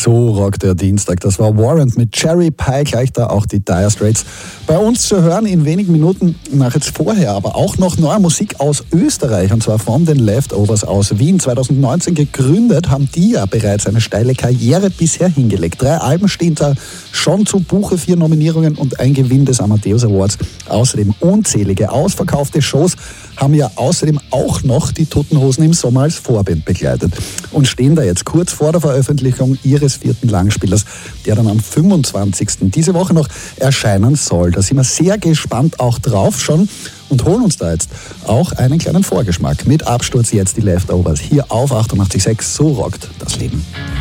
So rockt der Dienstag. Das war Warrant mit Cherry Pie, gleich da auch die Dire Straits. Bei uns zu hören in wenigen Minuten nach jetzt vorher, aber auch noch neue Musik aus Österreich, und zwar von den Leftovers aus Wien. 2019 gegründet, haben die ja bereits eine steile Karriere bisher hingelegt. 3 Alben stehen da schon zu Buche, 4 Nominierungen und ein Gewinn des Amadeus Awards. Außerdem unzählige ausverkaufte Shows, haben ja außerdem auch noch die Toten Hosen im Sommer als Vorband begleitet und stehen da jetzt kurz vor der Veröffentlichung ihres 4. Langspielers, der dann am 25. diese Woche noch erscheinen soll. Da sind wir sehr gespannt auch drauf schon und holen uns da jetzt auch einen kleinen Vorgeschmack. Mit Absturz jetzt die Leftovers hier auf 88.6. So rockt das Leben.